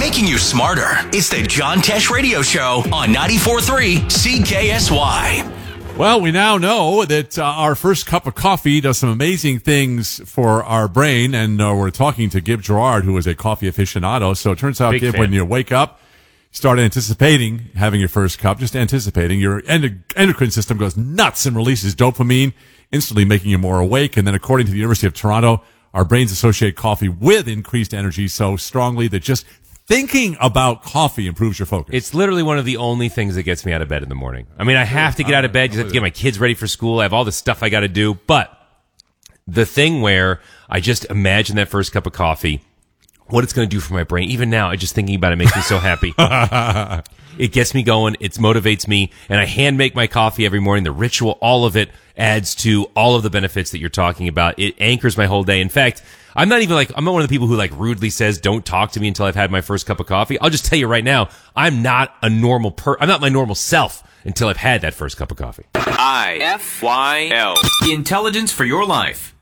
making you smarter. It's the John Tesh Radio Show on 94.3 CKSY. Well, we now know that our first cup of coffee does some amazing things for our brain, and we're talking to Gib Gerard, who is a coffee aficionado. So it turns out, Gib, when you wake up, start anticipating having your first cup, just anticipating, your endocrine system goes nuts and releases dopamine, instantly making you more awake. And then according to the University of Toronto, our brains associate coffee with increased energy so strongly that just thinking about coffee improves your focus. It's literally one of the only things that gets me out of bed in the morning. I mean, I have to get out of bed. I have to get my kids ready for school. I have all this stuff I got to do. But the thing where I just imagine that first cup of coffee, what it's going to do for my brain. Even now, just thinking about it makes me so happy. It gets me going. It motivates me. And I hand make my coffee every morning. The ritual, all of it adds to all of the benefits that you're talking about. It anchors my whole day. In fact, I'm not one of the people who rudely says, don't talk to me until I've had my first cup of coffee. I'll just tell you right now, I'm not I'm not my normal self until I've had that first cup of coffee. IFYL. Intelligence for your life.